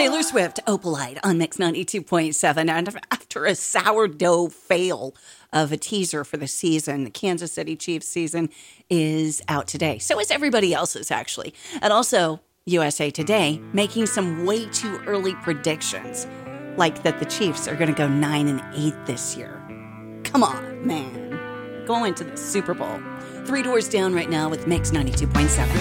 Taylor Swift, Opalite on Mix 92.7. And after a sourdough fail of a teaser for the season, the Kansas City Chiefs season is out today. So is everybody else's, actually. And also, USA Today making some way too early predictions, like that the Chiefs are going to go 9-8 this year. Come on, man. Going to the Super Bowl. 3 doors down right now with Mix 92.7.